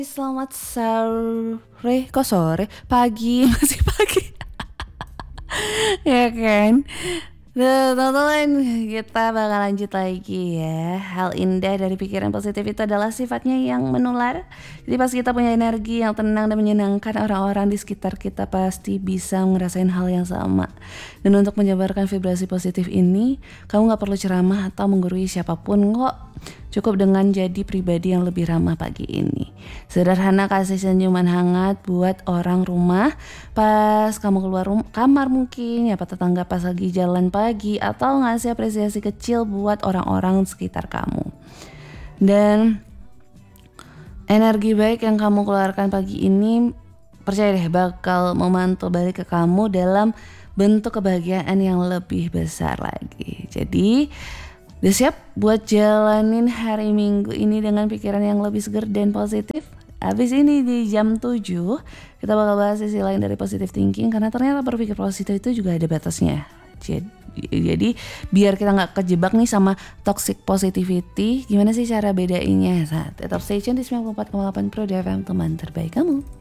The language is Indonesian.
Selamat sore, kok sore? Pagi, masih pagi. Ya kan? Nah, teman-teman, kita bakal lanjut lagi ya. Hal indah dari pikiran positif itu adalah sifatnya yang menular. Jadi pas kita punya energi yang tenang dan menyenangkan, orang-orang di sekitar kita pasti bisa ngerasain hal yang sama. Dan untuk menyebarkan vibrasi positif ini, kamu gak perlu ceramah atau menggurui siapapun kok. Cukup dengan jadi pribadi yang lebih ramah pagi ini. Sederhana, kasih senyuman hangat buat orang rumah pas kamu keluar kamar mungkin, ya tetangga pas lagi jalan pagi, atau ngasih apresiasi kecil buat orang-orang sekitar kamu. Dan energi baik yang kamu keluarkan pagi ini, percaya deh bakal memantul balik ke kamu dalam bentuk kebahagiaan yang lebih besar lagi. Jadi udah siap buat jalanin hari Minggu ini dengan pikiran yang lebih segar dan positif? Abis ini di jam 7 kita bakal bahas sisi lain dari positive thinking, karena ternyata berpikir positif itu juga ada batasnya. Jadi biar kita gak kejebak nih sama toxic positivity, gimana sih cara bedainnya? Tetap stay tune di 94,8 Pro FM, teman terbaik kamu.